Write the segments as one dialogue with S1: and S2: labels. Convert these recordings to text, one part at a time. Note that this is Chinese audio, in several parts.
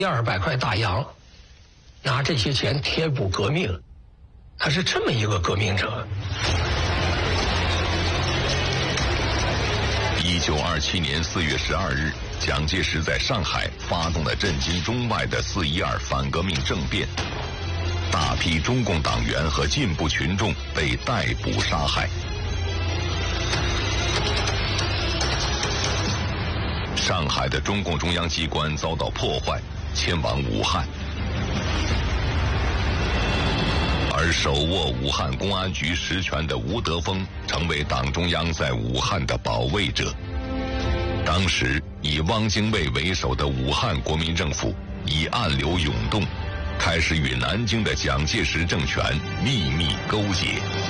S1: 200块大洋，拿这些钱贴补革命，他是这么一个革命者。
S2: 1927年4月12日，蒋介石在上海发动了震惊中外的4·12反革命政变，大批中共党员和进步群众被逮捕杀害。上海的中共中央机关遭到破坏，迁往武汉。而手握武汉公安局实权的吴德峰成为党中央在武汉的保卫者。当时以汪精卫为首的武汉国民政府以暗流涌动，开始与南京的蒋介石政权秘密勾结。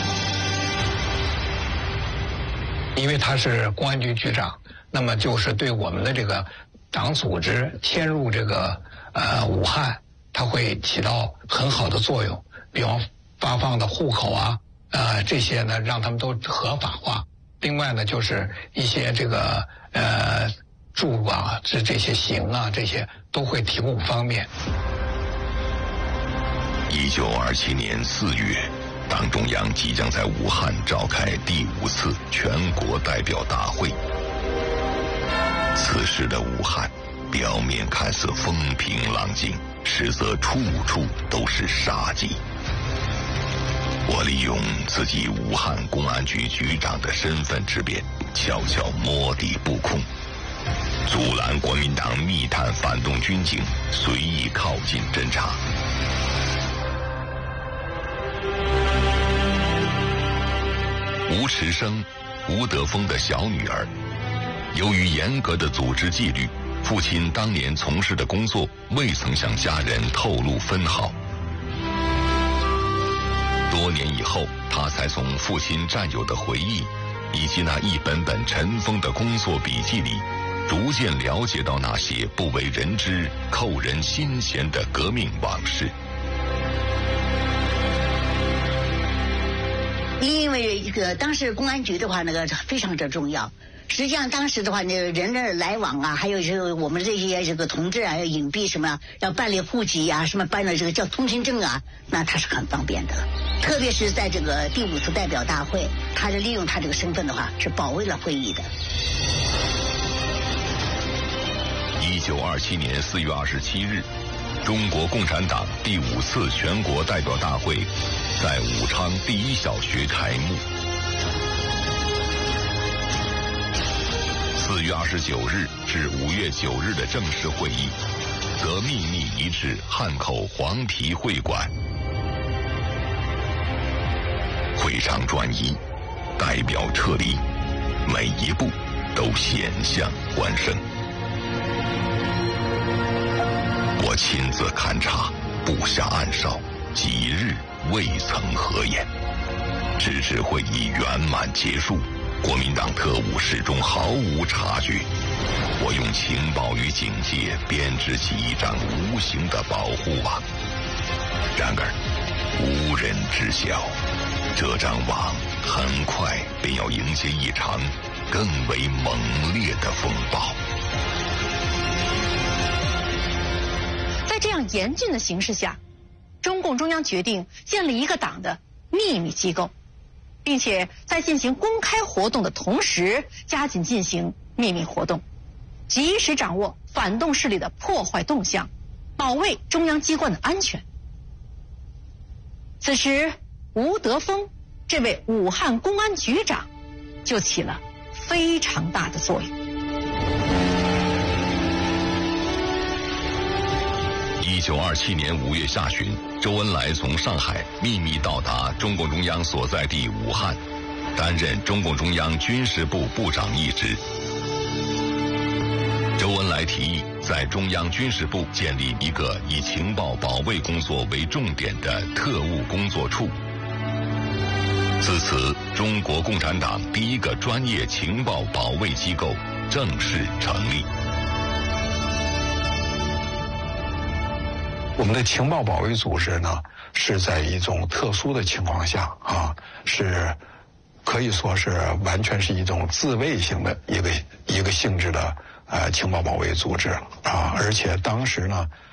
S1: 因为他是公安局局长，那么就是对我们的这个党组织迁入这个武汉，它会起到很好的作用。比方发放的户口啊，这些呢让他们都合法化。另外呢，就是一些这个住啊，这些行啊，这些都会提供方便。
S2: 1927年4月，党中央即将在武汉召开第5次全国代表大会。此时的武汉，表面看似风平浪静，实则处处都是杀机。我利用自己武汉公安局局长的身份之便，悄悄摸底布控，阻拦国民党密探反动军警随意靠近侦查。吴池生，吴德峰的小女儿，由于严格的组织纪律，父亲当年从事的工作未曾向家人透露分毫。多年以后，他才从父亲战友的回忆以及那一本本尘封的工作笔记里，逐渐了解到那些不为人知、扣人心弦的革命往事。
S3: 因为这个当时公安局的话，那个非常的重要。实际上当时的话，那个人的来往啊，还有这个我们这些这个同志啊，要隐蔽什么，要办理户籍啊，什么办了这个叫通行证啊，那他是很方便的。特别是在这个第5次代表大会，他是利用他这个身份的话，是保卫了会议的。
S2: 1927年4月27日，中国共产党第5次全国代表大会在武昌第1小学开幕。4月29日至5月9日的正式会议，则秘密移至汉口黄皮会馆。会场转移，代表撤离，每一步都险象环生。我亲自勘察，布下暗哨，几日未曾合眼，直至会议圆满结束。国民党特务始终毫无察觉，我用情报与警戒编织起一张无形的保护网，然而无人知晓，这张网很快便要迎接一场更为猛烈的风暴。
S4: 在这样严峻的形势下，中共中央决定建立一个党的秘密机构，并且在进行公开活动的同时，加紧进行秘密活动，及时掌握反动势力的破坏动向，保卫中央机关的安全。此时，吴德峰这位武汉公安局长就起了非常大的作用。
S2: 1927年5月下旬，周恩来从上海秘密到达中共中央所在地武汉，担任中共中央军事部部长一职。周恩来提议在中央军事部建立一个以情报保卫工作为重点的特务工作处。自此，中国共产党第一个专业情报保卫机构正式成立。
S5: 我们的情报保卫组织呢，是在一种特殊的情况下啊，是可以说是完全是一种自卫型的一个性质的情报保卫组织啊，而且当时呢，